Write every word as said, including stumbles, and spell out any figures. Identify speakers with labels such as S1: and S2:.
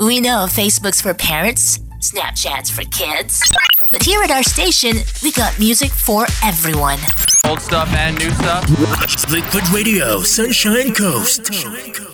S1: We know Facebook's for parents, Snapchat's for kids. But here at our station, we got music for everyone.
S2: Old stuff and new stuff.
S3: Liquid Radio, Sunshine Coast.